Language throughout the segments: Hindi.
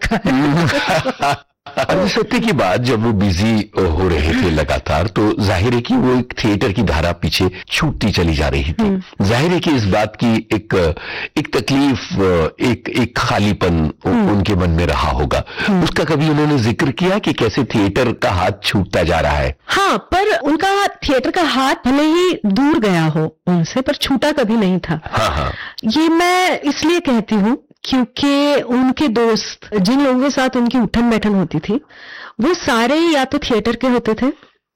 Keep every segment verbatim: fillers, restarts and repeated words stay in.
लगता है। अरे सत्य की बात, जब वो बिजी हो रहे थे लगातार, तो जाहिर है कि वो एक थिएटर की धारा पीछे छूटती चली जा रही थी। जाहिर है कि इस बात की एक एक तकलीफ, एक एक खालीपन उनके मन में रहा होगा। उसका कभी उन्होंने जिक्र किया कि कैसे थिएटर का हाथ छूटता जा रहा है? हाँ, पर उनका थिएटर का हाथ भले ही दूर गया हो उनसे, पर छूटा कभी नहीं था। हाँ हाँ। ये मैं इसलिए कहती हूँ क्योंकि उनके दोस्त, जिन लोगों के साथ उनकी उठन बैठन होती थी, वो सारे या तो थिएटर के होते थे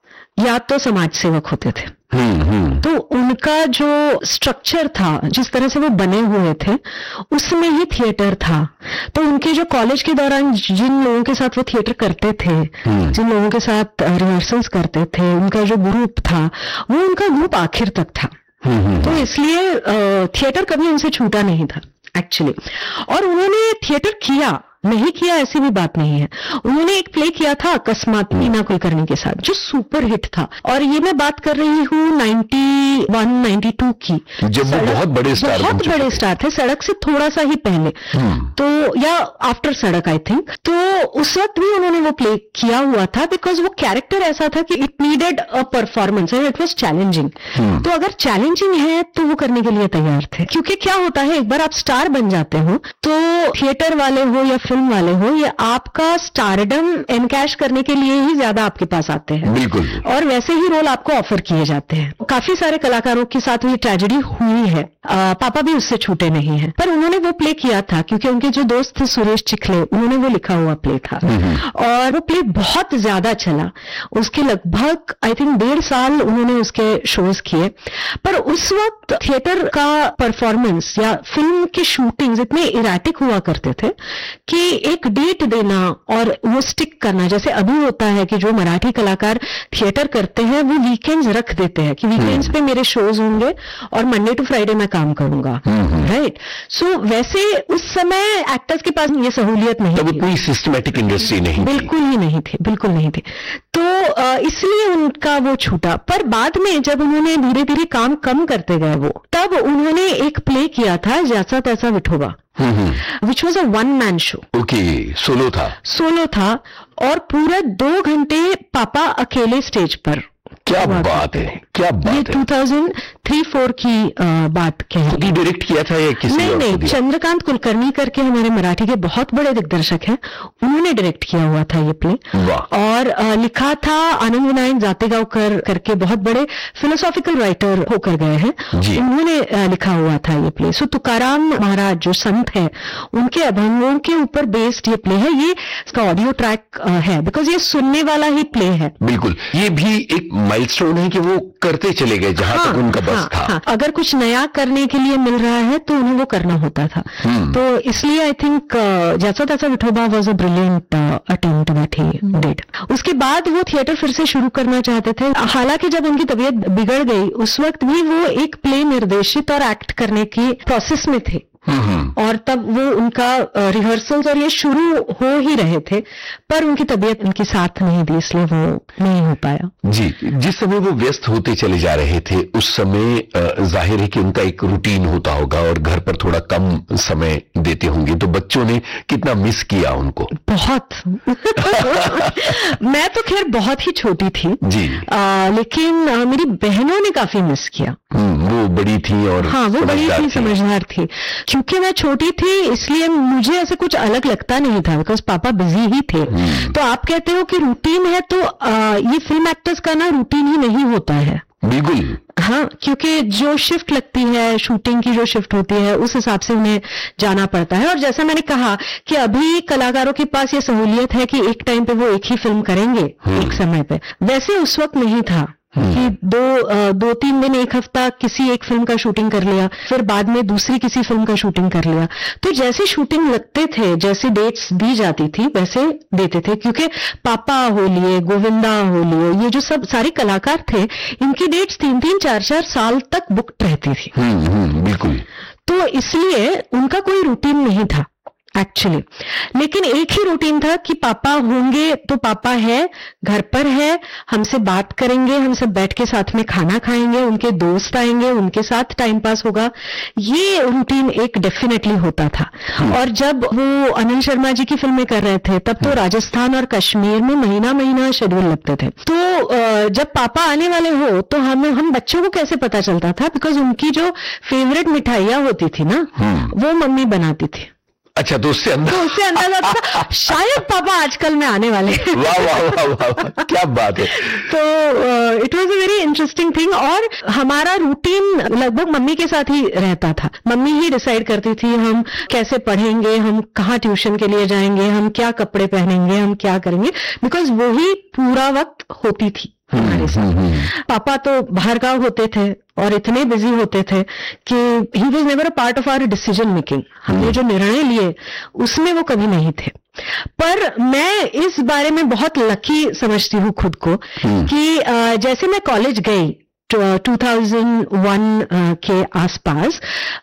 या तो समाज सेवक होते थे। हम्म हम्म। तो उनका जो स्ट्रक्चर था, जिस तरह से वो बने हुए थे, उसमें ही थिएटर था। तो उनके जो कॉलेज के दौरान जिन लोगों के साथ वो थिएटर करते थे, जिन लोगों के साथ रिहर्सल्स करते थे, उनका जो ग्रुप था, वो उनका ग्रुप आखिर तक था। तो इसलिए थिएटर कभी उनसे छूटा नहीं था एक्चुअली। और उन्होंने थिएटर किया, नहीं किया ऐसी भी बात नहीं है। उन्होंने एक प्ले किया था अकस्मात मीना कुलकर्णी के साथ, जो सुपर हिट था। और ये मैं बात कर रही हूँ नाइंटी वन नाइंटी टू की, जब वो बहुत बड़े स्टार बहुत बड़े स्टार थे, सड़क से थोड़ा सा ही पहले, तो या आफ्टर सड़क आई थिंक। तो उस वक्त भी उन्होंने वो प्ले किया हुआ था, बिकॉज वो कैरेक्टर ऐसा था कि it needed a performance and it was challenging. तो अगर चैलेंजिंग है तो वो करने के लिए तैयार थे, क्योंकि क्या होता है, एक बार आप स्टार बन जाते हो तो थिएटर वाले हो या फिल्म वाले हो, ये आपका स्टारडम एनकैश करने के लिए ही ज्यादा आपके पास आते हैं। बिल्कुल। और वैसे ही रोल आपको ऑफर किए जाते हैं। काफी सारे कलाकारों के साथ ये ट्रेजेडी हुई है। आ, पापा भी उससे छूटे नहीं हैं। पर उन्होंने वो प्ले किया था क्योंकि उनके जो दोस्त थे सुरेश चिखले, उन्होंने वो लिखा हुआ प्ले था और वो प्ले बहुत ज्यादा चला। उसके लगभग आई थिंक डेढ़ साल उन्होंने उसके शोज किए। पर उस वक्त थिएटर का परफॉर्मेंस या फिल्म की शूटिंग्स इतने इराटिक हुआ करते थे कि एक डेट देना और वो स्टिक करना, जैसे अभी होता है कि जो मराठी कलाकार थिएटर करते हैं वो वीकेंड्स रख देते हैं कि वीकेंड्स पे मेरे शोज होंगे और मंडे टू फ्राइडे मैं काम करूंगा, राइट। सो right? so, वैसे उस समय एक्टर्स के पास ये सहूलियत नहीं तब थी, कोई सिस्टमैटिक इंडस्ट्री नहीं, बिल्कुल ही नहीं थी, बिल्कुल नहीं थी। तो इसलिए उनका वो छूटा। पर बाद में जब उन्होंने धीरे धीरे काम कम करते गए वो, तब उन्होंने एक प्ले किया था जैसा तैसा Vithoba, which was a one man show. Okay, solo था। सोलो था और पूरा दो घंटे पापा अकेले स्टेज पर। क्या बात है, क्या बात ये है। टू थाउजेंड थ्री फोर की आ, बात कह रही हूँ। डायरेक्ट किया था या किसी नहीं नहीं, चंद्रकांत कुलकर्णी करके हमारे मराठी के बहुत बड़े दिग्दर्शक हैं, उन्होंने डायरेक्ट किया हुआ था ये प्ले। और आ, लिखा था आनंद विनायक जातेगांवकर करके, बहुत बड़े फिलोसॉफिकल राइटर होकर गए हैं, उन्होंने आ, लिखा हुआ था ये प्ले। सो तुकाराम महाराज जो संत है, उनके अभंगों के ऊपर बेस्ड ये प्ले है। ये इसका ऑडियो ट्रैक है, बिकॉज ये सुनने वाला ही प्ले है। बिल्कुल, ये भी एक माइलस्टोन है कि वो करते चले गए जहां हाँ, तक उनका बस हाँ, था। हाँ, अगर कुछ नया करने के लिए मिल रहा है तो उन्हें वो करना होता था। तो इसलिए आई थिंक जैसा तैसा Vithoba was a brilliant attempt that he did. उसके बाद वो थिएटर फिर से शुरू करना चाहते थे। हालांकि जब उनकी तबीयत बिगड़ गई उस वक्त भी वो एक प्ले निर्देशित और एक्ट करने की प्रोसेस में थे। और तब वो उनका रिहर्सल्स और ये शुरू हो ही रहे थे, पर उनकी तबीयत उनकी साथ नहीं दी, इसलिए वो नहीं हो पाया। जी, जिस समय वो व्यस्त होते चले जा रहे थे उस समय जाहिर है कि उनका एक रूटीन होता होगा और घर पर थोड़ा कम समय देते होंगे, तो बच्चों ने कितना मिस किया उनको? बहुत मैं तो खैर बहुत ही छोटी थी जी, आ, लेकिन आ, मेरी बहनों ने काफी मिस किया। वो बड़ी थी और हाँ, वो बड़ी थी, समझदार थी। क्योंकि मैं छोटी थी इसलिए मुझे ऐसे कुछ अलग लगता नहीं था, बिकॉज पापा बिजी ही थे। तो आप कहते हो कि रूटीन है, तो आ, ये फिल्म एक्टर्स का ना रूटीन ही नहीं होता है। बिल्कुल, हाँ, क्योंकि जो शिफ्ट लगती है, शूटिंग की जो शिफ्ट होती है, उस हिसाब से उन्हें जाना पड़ता है। और जैसा मैंने कहा कि अभी कलाकारों के पास ये सहूलियत है कि एक टाइम पे वो एक ही फिल्म करेंगे एक समय पे, वैसे उस वक्त नहीं था कि दो दो तीन दिन, एक हफ्ता किसी एक फिल्म का शूटिंग कर लिया, फिर बाद में दूसरी किसी फिल्म का शूटिंग कर लिया। तो जैसे शूटिंग लगते थे, जैसे डेट्स दी जाती थी वैसे देते थे, क्योंकि पापा हो लिए, गोविंदा हो लिए, ये जो सब सारे कलाकार थे, इनकी डेट्स तीन तीन चार चार साल तक बुकड रहती थी। बिल्कुल। तो इसलिए उनका कोई रूटीन नहीं था। एक्चुअली। लेकिन एक ही रूटीन था कि पापा होंगे तो पापा है, घर पर है, हमसे बात करेंगे, हम सब बैठ के साथ में खाना खाएंगे, उनके दोस्त आएंगे, उनके साथ टाइम पास होगा। ये रूटीन एक डेफिनेटली होता था। और जब वो अनिल शर्मा जी की फिल्में कर रहे थे तब तो राजस्थान और कश्मीर में महीना महीना शेड्यूल लगते थे। तो जब पापा आने वाले हो तो हमें हम बच्चों को कैसे पता चलता था, बिकॉज उनकी जो फेवरेट मिठाइयाँ होती थी ना वो मम्मी बनाती थी। अच्छा, तो उससे अंदाजा तो उससे अंदाजा था शायद पापा आजकल में आने वाले। वाह वाह वाह वाह, क्या बात है। तो it was a very interesting thing. और हमारा रूटीन लगभग मम्मी के साथ ही रहता था। मम्मी ही डिसाइड करती थी हम कैसे पढ़ेंगे, हम कहाँ ट्यूशन के लिए जाएंगे, हम क्या कपड़े पहनेंगे, हम क्या करेंगे, बिकॉज वो ही पूरा वक्त होती थी हमारे साथ। पापा तो बाहर गाँव होते थे और इतने बिजी होते थे कि he was never a part of our decision making. हमने जो निर्णय लिए उसमें वो कभी नहीं थे। पर मैं इस बारे में बहुत लकी समझती हूँ खुद को कि जैसे मैं कॉलेज गई टू थाउज़ेंड वन के आसपास,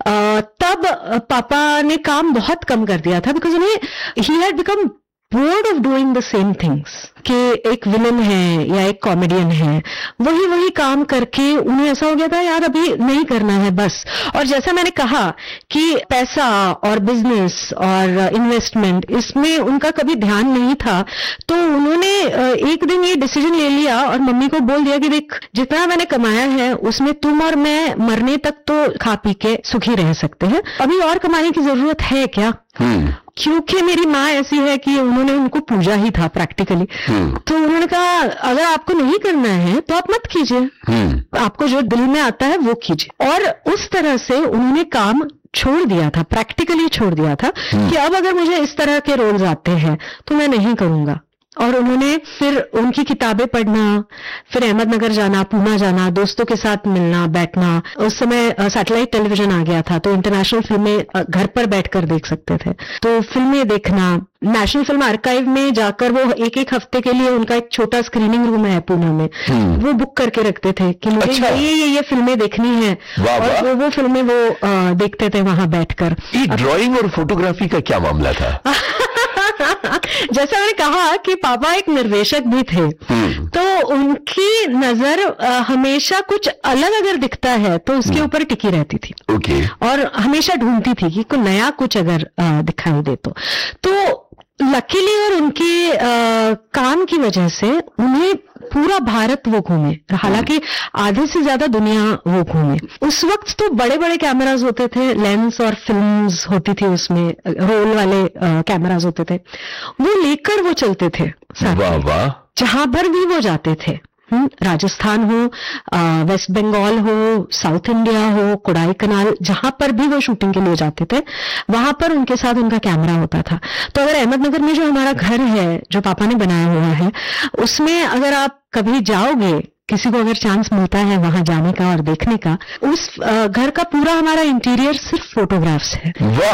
तब पापा ने काम बहुत कम कर दिया था, बिकॉज उन्हें he had become board of doing the same things. कि एक विलन है या एक कॉमेडियन है, वही वही काम करके उन्हें ऐसा हो गया था यार अभी नहीं करना है बस। और जैसा मैंने कहा कि पैसा और बिजनेस और इन्वेस्टमेंट इसमें उनका कभी ध्यान नहीं था, तो उन्होंने एक दिन ये डिसीजन ले लिया और मम्मी को बोल दिया कि देख जितना मैंने कमाया है उसमें तुम और मैं मरने तक तो खा पी के सुखी रह सकते हैं, अभी और कमाने की जरूरत है क्या। क्योंकि मेरी माँ ऐसी है कि उन्होंने उनको पूजा ही था प्रैक्टिकली। तो उन्होंने कहा अगर आपको नहीं करना है तो आप मत कीजिए, आपको जो दिल में आता है वो कीजिए। और उस तरह से उन्होंने काम छोड़ दिया था, प्रैक्टिकली छोड़ दिया था कि अब अगर मुझे इस तरह के रोल्स आते हैं तो मैं नहीं करूंगा। और उन्होंने फिर उनकी किताबें पढ़ना, फिर अहमदनगर जाना, पूना जाना, दोस्तों के साथ मिलना बैठना। उस समय सैटेलाइट टेलीविजन आ गया था तो इंटरनेशनल फिल्में घर पर बैठकर देख सकते थे, तो फिल्में देखना। नेशनल फिल्म आर्काइव में जाकर वो एक एक हफ्ते के लिए उनका एक छोटा स्क्रीनिंग रूम है पूना में, वो बुक करके रखते थे कि मुझे अच्छा। ये ये ये फिल्में देखनी है और वो वो फिल्में वो आ, देखते थे वहां बैठकर। ये ड्राइंग और फोटोग्राफी का क्या मामला था? जैसा मैंने कहा कि पापा एक निर्देशक भी थे, तो उनकी नजर आ, हमेशा कुछ अलग अगर दिखता है तो उसके ऊपर टिकी रहती थी। ओके। और हमेशा ढूंढती थी कि कोई नया कुछ अगर आ, दिखाई दे तो तो लकीली और उनके आ, काम की वजह से उन्हें पूरा भारत वो घूमे, हालांकि आधे से ज्यादा दुनिया वो घूमे। उस वक्त तो बड़े बड़े कैमराज होते थे, लेंस और फिल्म्स होती थी, उसमें रोल वाले कैमराज होते थे, वो लेकर वो चलते थे वाह वाह। जहां पर भी वो जाते थे, राजस्थान हो, वेस्ट बंगाल हो, साउथ इंडिया हो, कोडाई कनाल, जहां पर भी वो शूटिंग के लिए जाते थे वहां पर उनके साथ उनका कैमरा होता था। तो अगर अहमदनगर में जो हमारा घर है जो पापा ने बनाया हुआ है, उसमें अगर आप कभी जाओगे, किसी को अगर चांस मिलता है वहां जाने का और देखने का, उस घर का पूरा हमारा इंटीरियर सिर्फ फोटोग्राफ्स है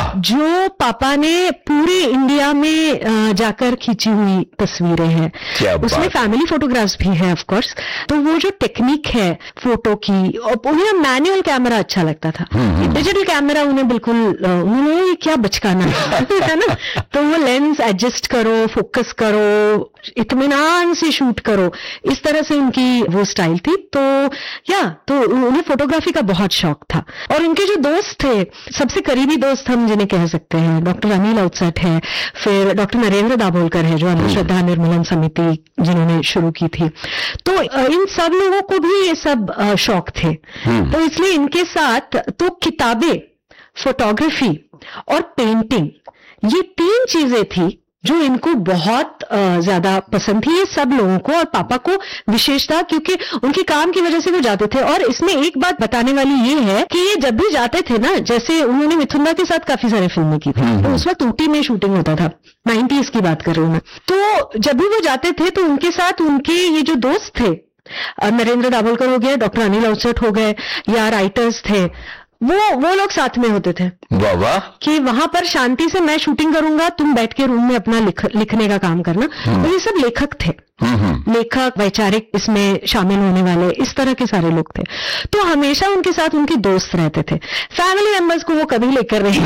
जो पापा ने पूरे इंडिया में जाकर खींची हुई तस्वीरें हैं। उसमें फैमिली फोटोग्राफ्स भी है ऑफ कोर्स। तो वो जो टेक्निक है फोटो की, उन्हें मैनुअल कैमरा अच्छा लगता था, डिजिटल कैमरा उन्हें बिल्कुल, उन्होंने क्या बचकाना है ना, तो वो लेंस एडजस्ट करो, फोकस करो, इत्मीनान से शूट करो, इस तरह से उनकी वो स्टाइल थी। तो या तो उन्हें फोटोग्राफी का बहुत शौक था। और उनके जो दोस्त थे, सबसे करीबी दोस्त हम जिन्हें कह सकते हैं, डॉक्टर अनिल अवचट है, फिर डॉक्टर नरेंद्र दाभोलकर है जो अंधश्रद्धा निर्मूलन समिति जिन्होंने शुरू की थी। तो इन सब लोगों को भी ये सब शौक थे, तो इसलिए इनके साथ तो किताबें, फोटोग्राफी और पेंटिंग, ये तीन चीजें थी जो इनको बहुत ज्यादा पसंद थी, ये सब लोगों को, और पापा को विशेषता, क्योंकि उनके काम की वजह से वो जाते थे। और इसमें एक बात बताने वाली ये है कि ये जब भी जाते थे ना, जैसे उन्होंने मिथुन के साथ काफी सारी फिल्में की थी, तो उस वक्त ऊटी में शूटिंग होता था, नाइन्टीज की बात कर रही हूँ मैं। तो जब भी वो जाते थे तो उनके साथ उनके ये जो दोस्त थे, नरेंद्र दाभोलकर हो गए, डॉक्टर अनिल अवचट हो गए, या राइटर्स थे, वो वो लोग साथ में होते थे। वाह वाह। कि वहां पर शांति से मैं शूटिंग करूंगा, तुम बैठ के रूम में अपना लिख, लिखने का काम करना। तो ये सब लेखक थे लेखक, वैचारिक इसमें शामिल होने वाले, इस तरह के सारे लोग थे। तो हमेशा उनके साथ उनके दोस्त रहते थे। फैमिली मेंबर्स को वो कभी लेकर नहीं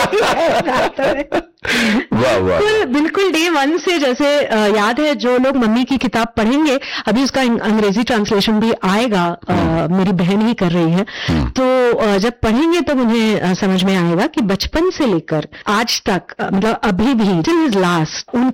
वाह वाह। बिल्कुल बिल्कुल डे वन से, जैसे आ, याद है जो लोग मम्मी की किताब पढ़ेंगे, अभी उसका अंग्रेजी ट्रांसलेशन भी आएगा, आ, मेरी बहन ही कर रही है, तो आ, जब पढ़ेंगे तब उन्हें आ, समझ में आएगा कि बचपन से लेकर आज तक, मतलब अभी भी टिल हिज लास्ट